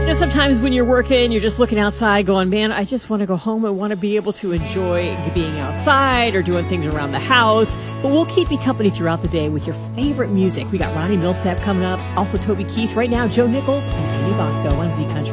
Sometimes when you're working, you're just looking outside going, man, I just want to go home and want to be able to enjoy being outside or doing things around the house. But we'll keep you company throughout the day with your favorite music. We got Ronnie Millsap coming up, also Toby Keith. Right now, Joe Nichols and Amy Bosco on Z Country.